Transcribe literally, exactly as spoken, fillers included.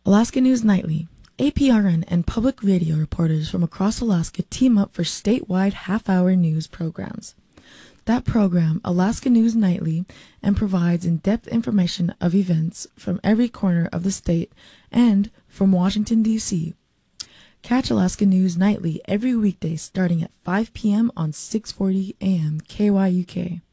Alaska News Nightly. A P R N and public radio reporters from across Alaska team up for statewide half-hour news programs. That program, Alaska News Nightly, and provides in-depth information of events from every corner of the state and from Washington, D C Catch Alaska News Nightly every weekday starting at five p m on six forty a m K Y U K.